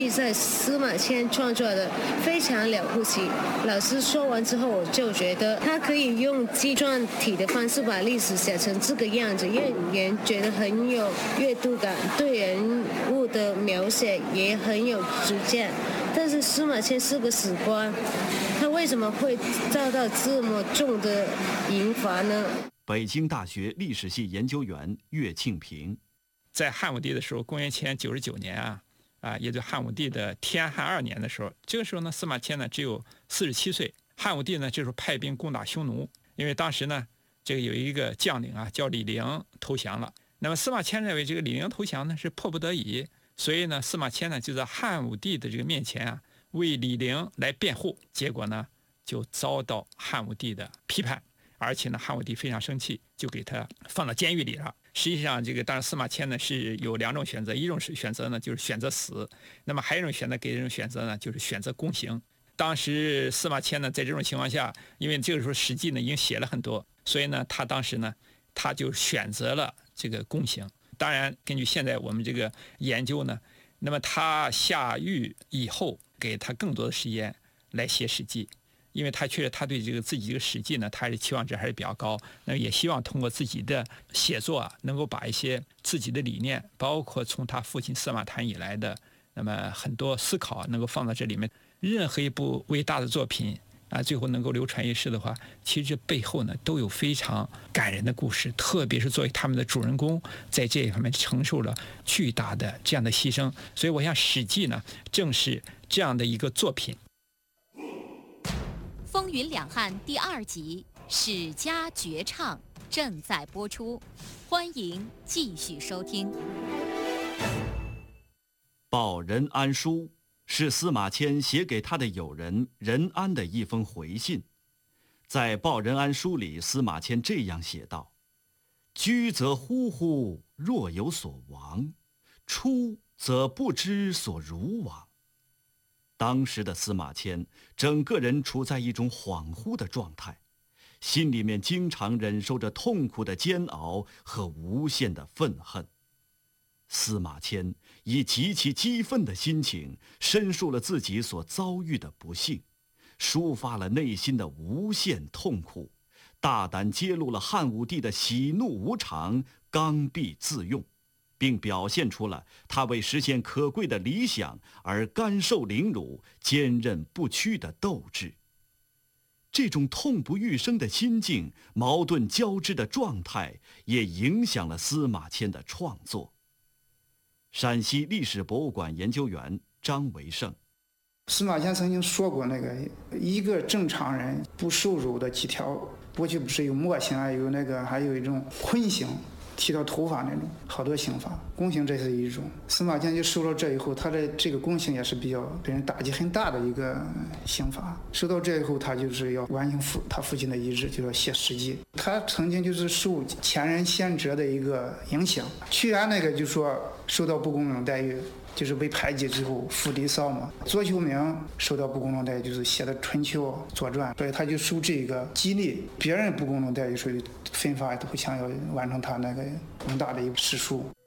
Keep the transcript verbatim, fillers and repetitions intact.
在司马迁创作的非常了不起。老师说完之后，我就觉得他可以用纪传体的方式把历史写成这个样子，让人觉得很有阅读感，对人物的描写也很有主见。但是司马迁是个史官，他为什么会遭到这么重的刑罚呢？ 北京大学历史系研究员岳庆平， 在汉武帝的时候，公元前九十九年啊。啊，也就汉武帝的天汉二年的时候，这个时候呢，司马迁呢只有四十七岁。汉武帝呢这时候派兵攻打匈奴，因为当时呢，这个有一个将领啊叫李陵投降了。那么司马迁认为这个李陵投降呢是迫不得已，所以呢，司马迁呢就在汉武帝的这个面前啊为李陵来辩护，结果呢就遭到汉武帝的批判，而且呢汉武帝非常生气，就给他放到监狱里了。实际上，这个当然司马迁呢是有两种选择，一种是选择呢就是选择死，那么还有一种选择给这种选择呢就是选择宫刑。当时司马迁呢在这种情况下，因为这个时候《史记》呢已经写了很多，所以呢他当时呢他就选择了这个宫刑。当然，根据现在我们这个研究呢，那么他下狱以后给他更多的时间来写《史记》。因为他确实他对这个自己这个史记呢，他是期望值还是比较高，那也希望通过自己的写作啊，能够把一些自己的理念，包括从他父亲司马谈以来的那么很多思考啊，能够放到这里面。任何一部伟大的作品啊，最后能够流传一世的话，其实这背后呢都有非常感人的故事，特别是作为他们的主人公，在这一方面承受了巨大的这样的牺牲。所以我想《史记》呢，正是这样的一个作品。 风云两岸第二集《史家绝唱》正在播出，欢迎继续收听。 报任安书是司马迁写给他的友人任安的一封回信。在报任安书里，司马迁这样写道：居则呼呼，若有所亡；出则不知所如往。当时的司马迁整个人处在一种恍惚的状态，心里面经常忍受着痛苦的煎熬和无限的愤恨。司马迁以极其激愤的心情申述了自己所遭遇的不幸，抒发了内心的无限痛苦，大胆揭露了汉武帝的喜怒无常、刚愎自用，并表现出了他为实现可贵的理想而甘受凌辱、坚韧不屈的斗志。这种痛不欲生的心境、矛盾交织的状态，也影响了司马迁的创作。陕西历史博物馆研究员张维胜， 司马迁曾经说过，那个一个正常人不受辱的几条，过去不是有墨刑啊，有那个还有一种坤刑，剃到头发那种，好多刑罚，宫刑这是一种。司马迁就受了这以后，他的这个宫刑也是比较给人打击很大的一个刑罚。受到这以后，他就是要完成父他父亲的遗志，就要写《史记》。他曾经就是受前人先哲的一个影响。屈原那个就说受到不公正待遇，就是被排挤之后负离骚嘛。左丘明受到不公正待遇，就是写的《春秋》《左传》，所以他就受这个激励，别人不公正待遇，所以奋发图强，要完成他那个宏大的一个史书。